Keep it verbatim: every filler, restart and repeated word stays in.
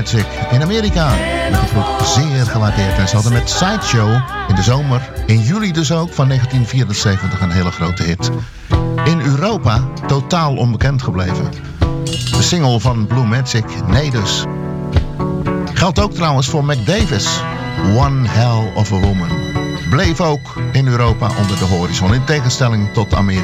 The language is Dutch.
Magic in Amerika. Werd de groep zeer gewaardeerd. En ze hadden met Sideshow in de zomer, in juli dus ook, van negentien vierenzeventig een hele grote hit. In Europa totaal onbekend gebleven. De single van Blue Magic, nee dus. Geldt ook trouwens voor Mac Davis. One Hell of a Woman. Bleef ook in Europa onder de horizon, in tegenstelling tot Amerika.